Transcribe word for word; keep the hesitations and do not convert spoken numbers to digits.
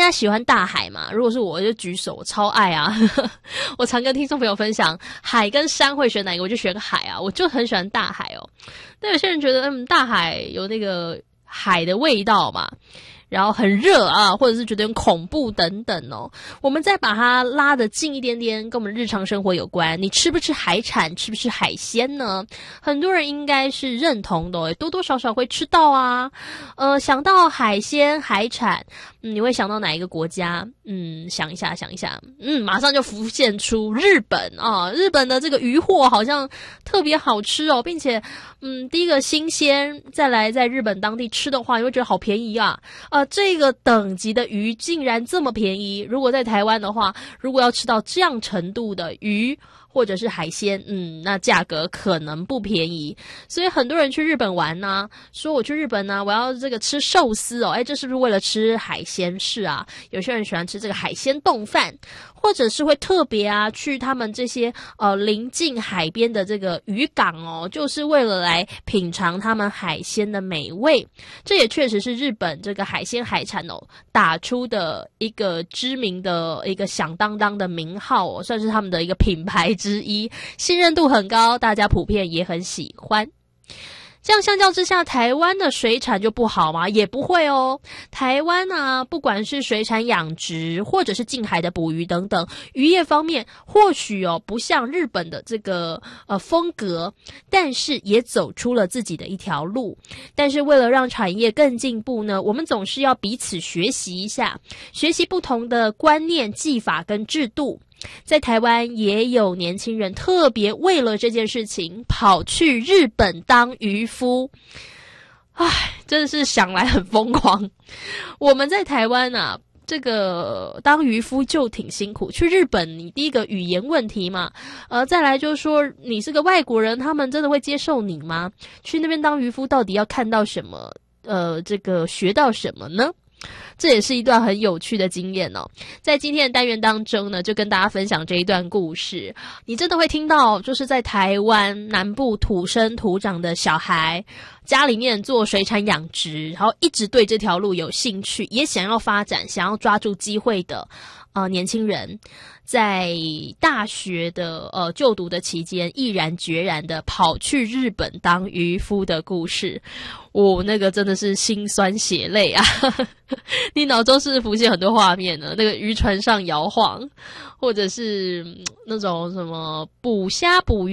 家喜欢大海嘛？如果是我就举手，我超爱啊！我常跟听众朋友分享，海跟山会选哪一个，我就选海啊！我就很喜欢大海哦。但有些人觉得，嗯，大海有那个海的味道嘛。然后很热啊，或者是觉得很恐怖等等哦。我们再把它拉得近一点点，跟我们日常生活有关。你吃不吃海产，吃不吃海鲜呢？很多人应该是认同的，多多少少会吃到啊。呃，想到海鲜、海产，嗯，你会想到哪一个国家？嗯，想一下，想一下，嗯，马上就浮现出日本啊。日本的这个渔获好像特别好吃哦，并且，嗯，第一个新鲜，再来在日本当地吃的话，你会觉得好便宜啊。呃，这个等级的鱼竟然这么便宜，如果在台湾的话，如果要吃到这样程度的鱼或者是海鲜，嗯，那价格可能不便宜。所以很多人去日本玩呢、啊，说我去日本呢、啊，我要这个吃寿司哦，诶，这是不是为了吃海鲜？是啊，有些人喜欢吃这个海鲜冻饭，或者是会特别啊去他们这些呃临近海边的这个渔港哦，就是为了来品尝他们海鲜的美味。这也确实是日本这个海鲜海产哦打出的一个知名的一个响当当的名号哦，算是他们的一个品牌之一，信任度很高，大家普遍也很喜欢。这样相较之下，台湾的水产就不好吗？也不会哦。台湾啊，不管是水产养殖，或者是近海的捕鱼等等，渔业方面或许哦不像日本的这个呃风格，但是也走出了自己的一条路。但是为了让产业更进步呢，我们总是要彼此学习一下，学习不同的观念、技法跟制度。在台湾也有年轻人特别为了这件事情跑去日本当渔夫，唉，真的是想来很疯狂。我们在台湾啊，这个当渔夫就挺辛苦，去日本你第一个语言问题嘛，呃，再来就是说你是个外国人，他们真的会接受你吗？去那边当渔夫到底要看到什么？呃，这个学到什么呢？这也是一段很有趣的经验哦。在今天的单元当中呢，就跟大家分享这一段故事。你真的会听到，就是在台湾南部土生土长的小孩，家里面做水产养殖，然后一直对这条路有兴趣，也想要发展，想要抓住机会的呃年轻人，在大学的呃就读的期间，毅然决然的跑去日本当渔夫的故事。我、哦、那个真的是心酸血泪啊！你脑中是不是浮现很多画面呢？那个渔船上摇晃，或者是、嗯、那种什么捕虾捕鱼